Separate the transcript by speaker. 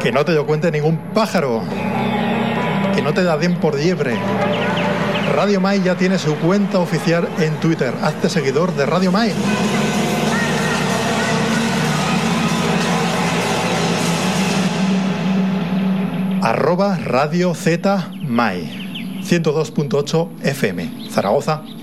Speaker 1: Que no te lo cuente ningún pájaro. Que no te da den por liebre. Radio Mai ya tiene su cuenta oficial en Twitter. Hazte seguidor de Radio Mai. @Radio Z Mai 102.8 FM Zaragoza,